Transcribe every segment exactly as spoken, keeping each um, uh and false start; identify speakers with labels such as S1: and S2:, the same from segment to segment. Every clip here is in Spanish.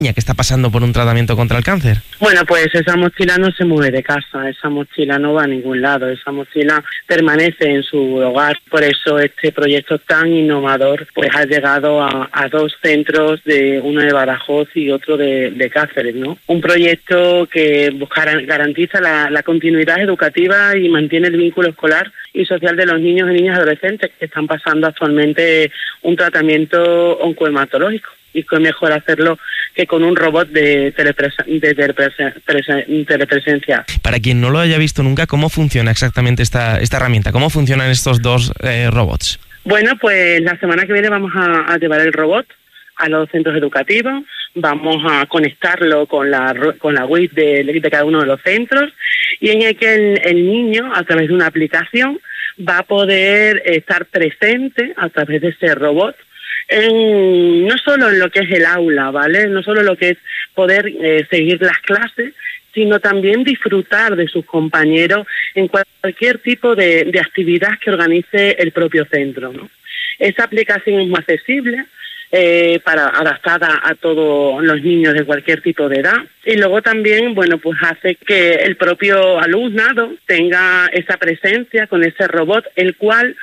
S1: que está pasando por un tratamiento contra el cáncer?
S2: Bueno, pues esa mochila no se mueve de casa, esa mochila no va a ningún lado, esa mochila permanece en su hogar. Por eso este proyecto tan innovador pues ha llegado a, a dos centros, de uno de Badajoz y otro de, de Cáceres, ¿no? Un proyecto que buscará, garantiza la, la continuidad educativa y mantiene el vínculo escolar y social de los niños y niñas adolescentes que están pasando actualmente un tratamiento oncohematológico. Y que es mejor hacerlo que con un robot de, telepresa- de telepresa- presa- telepresencia.
S1: Para quien no lo haya visto nunca, ¿cómo funciona exactamente esta, esta herramienta? ¿Cómo funcionan estos dos eh, robots?
S2: Bueno, pues la semana que viene vamos a, a llevar el robot a los centros educativos, vamos a conectarlo con la con la web de, de cada uno de los centros, y en el que el, el niño, a través de una aplicación, va a poder estar presente a través de ese robot, En, no solo en lo que es el aula, ¿vale? No solo lo que es poder eh, seguir las clases, sino también disfrutar de sus compañeros en cualquier tipo de, de actividad que organice el propio centro, ¿no? Esa aplicación es muy accesible, eh, para adaptada a todos los niños de cualquier tipo de edad, y luego también, bueno, pues hace que el propio alumnado tenga esa presencia con ese robot, el cual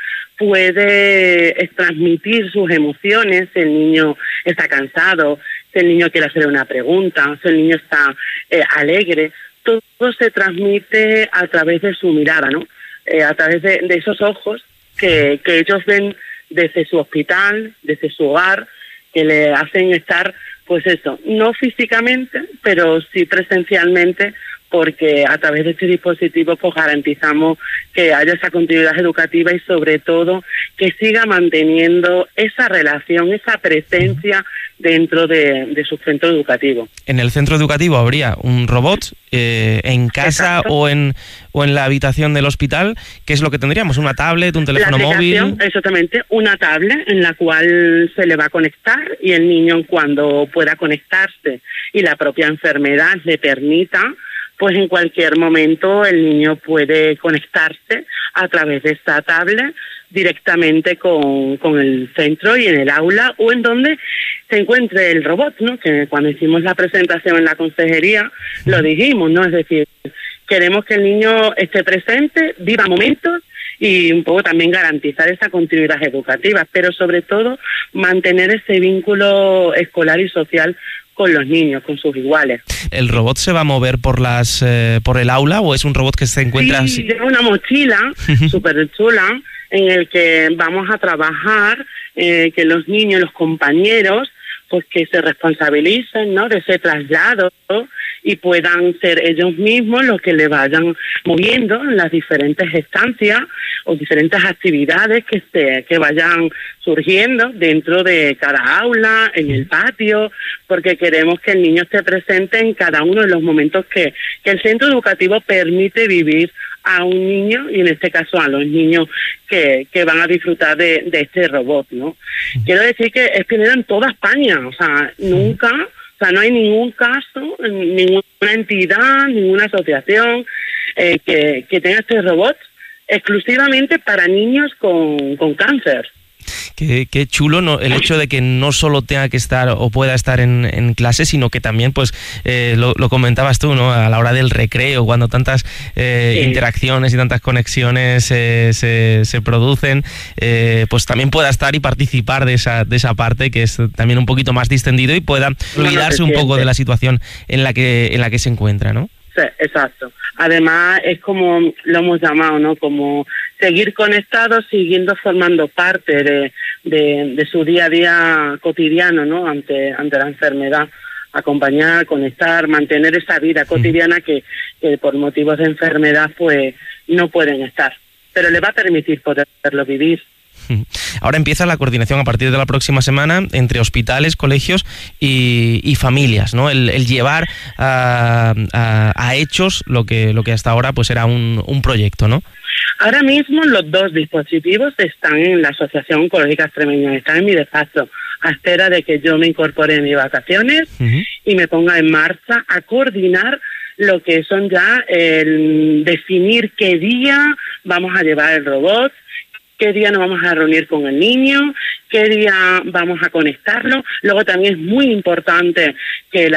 S2: puede transmitir sus emociones. Si el niño está cansado, si el niño quiere hacer una pregunta, si el niño está eh, alegre, todo se transmite a través de su mirada, ¿no? Eh, a través de, de esos ojos que, que ellos ven desde su hospital, desde su hogar, que le hacen estar, pues eso, no físicamente, pero sí presencialmente, porque a través de este dispositivo pues garantizamos que haya esa continuidad educativa y sobre todo que siga manteniendo esa relación, esa presencia dentro de, de su centro educativo.
S1: En el centro educativo habría un robot eh, en casa o en o en la habitación del hospital. ¿Qué es lo que tendríamos? ¿Una tablet, un teléfono móvil?
S2: Exactamente, una tablet en la cual se le va a conectar, y el niño, cuando pueda conectarse y la propia enfermedad le permita, pues en cualquier momento el niño puede conectarse a través de esta tablet directamente con, con el centro y en el aula o en donde se encuentre el robot, ¿no? Que cuando hicimos la presentación en la consejería lo dijimos, ¿no? Es decir, queremos que el niño esté presente, viva momentos y un poco también garantizar esa continuidad educativa, pero sobre todo mantener ese vínculo escolar y social con los niños, con sus iguales.
S1: ¿El robot se va a mover por las eh, por el aula o es un robot que se encuentra?
S2: Sí, lleva una mochila súper chula en el que vamos a trabajar, eh, que los niños, los compañeros, pues que se responsabilicen, ¿no?, de ese traslado, ¿no?, y puedan ser ellos mismos los que le vayan moviendo en las diferentes estancias o diferentes actividades que se que vayan surgiendo dentro de cada aula, en el patio, porque queremos que el niño esté presente en cada uno de los momentos que, que el centro educativo permite vivir a un niño, y en este caso a los niños que, que van a disfrutar de, de este robot, ¿no? Quiero decir que es pionero en toda España, o sea, nunca... O sea, no hay ningún caso, ninguna entidad, ninguna asociación eh, que, que tenga este robot exclusivamente para niños con, con cáncer.
S1: Qué, qué chulo, ¿no?, el hecho de que no solo tenga que estar o pueda estar en, en clase, sino que también, pues, eh, lo, lo comentabas tú, ¿no?, a la hora del recreo, cuando tantas eh, sí. interacciones y tantas conexiones eh, se, se producen, eh, pues también pueda estar y participar de esa, de esa parte que es también un poquito más distendido y pueda olvidarse un poco de la situación en la que, en la que se encuentra, ¿no?
S2: Sí, exacto. Además es como lo hemos llamado, ¿no?, como seguir conectados, siguiendo formando parte de, de, de su día a día cotidiano, ¿no?, ante ante la enfermedad. Acompañar, conectar, mantener esa vida cotidiana que, que por motivos de enfermedad pues no pueden estar, pero le va a permitir poderlo vivir.
S1: Ahora empieza la coordinación a partir de la próxima semana entre hospitales, colegios y, y familias, ¿no? El, el llevar a, a, a hechos lo que lo que hasta ahora pues era un, un proyecto, ¿no?
S2: Ahora mismo los dos dispositivos están en la Asociación Oncológica Extremeña, están en mi despacho, a espera de que yo me incorpore en mis vacaciones uh-huh. y me ponga en marcha a coordinar lo que son ya el definir qué día vamos a llevar el robot, qué día nos vamos a reunir con el niño, qué día vamos a conectarlo. Luego también es muy importante que la